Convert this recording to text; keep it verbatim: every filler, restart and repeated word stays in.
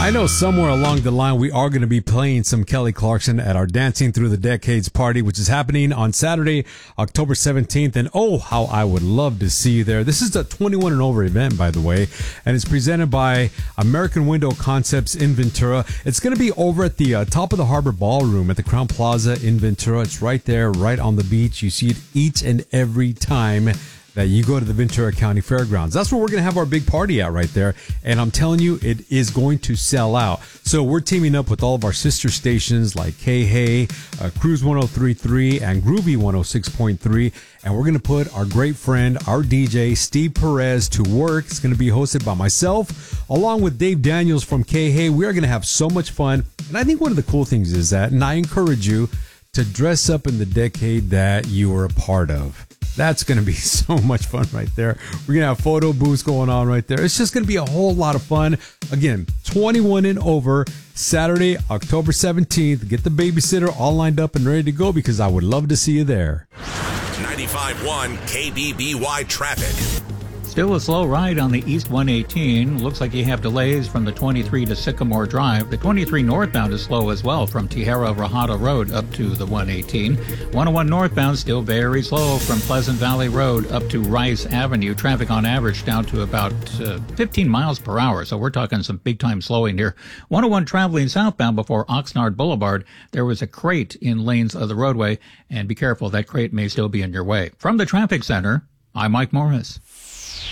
I know somewhere along the line we are going to be playing some Kelly Clarkson at our Dancing Through the Decades party, which is happening on Saturday, October seventeenth. And oh, how I would love to see you there. This is a twenty-one and over event, by the way, and it's presented by American Window Concepts in Ventura. It's going to be over at the uh, top of the Harbor Ballroom at the Crown Plaza in Ventura. It's right there, right on the beach. You see it each and every time that you go to the Ventura County Fairgrounds. That's where we're going to have our big party at right there. And I'm telling you, it is going to sell out. So we're teaming up with all of our sister stations like K-Hey, uh, Cruise one oh three point three, and Groovy one oh six point three. And we're going to put our great friend, our D J, Steve Perez, to work. It's going to be hosted by myself, along with Dave Daniels from K-Hey. We are going to have so much fun. And I think one of the cool things is that, and I encourage you to dress up in the decade that you were a part of. That's going to be so much fun right there. We're going to have photo booths going on right there. It's just going to be a whole lot of fun. Again, twenty-one and over, Saturday, October seventeenth. Get the babysitter all lined up and ready to go because I would love to see you there. ninety-five point one K B B Y traffic. Still a slow ride on the East one eighteen. Looks like you have delays from the twenty-three to Sycamore Drive. The twenty-three northbound is slow as well from Tierra Rajada Road up to the one eighteen. one oh one northbound still very slow from Pleasant Valley Road up to Rice Avenue. Traffic on average down to about uh, fifteen miles per hour. So we're talking some big time slowing here. one oh one traveling southbound before Oxnard Boulevard. There was a crate in lanes of the roadway, and be careful, that crate may still be in your way. From the traffic center, I'm Mike Morris.